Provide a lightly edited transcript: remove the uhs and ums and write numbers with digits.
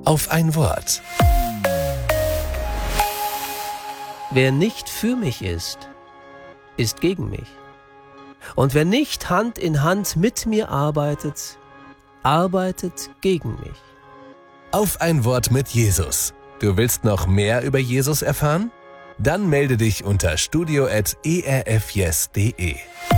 auf ein Wort. Wer nicht für mich ist gegen mich. Und wer nicht Hand in Hand mit mir arbeitet gegen mich. Auf ein Wort mit Jesus. Du willst noch mehr über Jesus erfahren? Dann melde dich unter studio@erfyes.de.